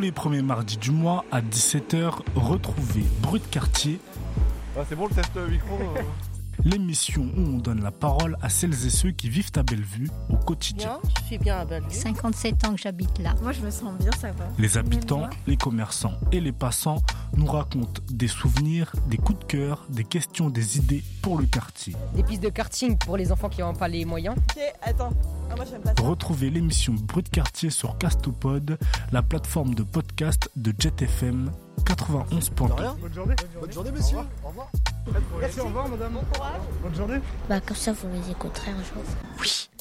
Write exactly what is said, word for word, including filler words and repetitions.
les premiers mardis du mois à dix-sept heures, retrouvez Brut Quartier. Ah, c'est bon le test micro euh... L'émission où on donne la parole à celles et ceux qui vivent à Bellevue au quotidien. Bien, je suis bien à Bellevue. cinquante-sept ans que j'habite là. Moi, je me sens bien, ça va. Les habitants, les commerçants et les passants nous racontent des souvenirs, des coups de cœur, des questions, des idées pour le quartier. Des pistes de karting pour les enfants qui n'ont pas les moyens. Ok, attends. Ah, moi, j'aime pas ça. Retrouvez l'émission Brut Quartier sur Castopod, la plateforme de podcast de Jet F M quatre-vingt-onze point deux. Bonne journée. Bonne journée, messieurs. Au revoir. Merci, au revoir, madame. Bon courage. Bonne journée. Bah, comme ça, vous les écouterez un jour. Oui.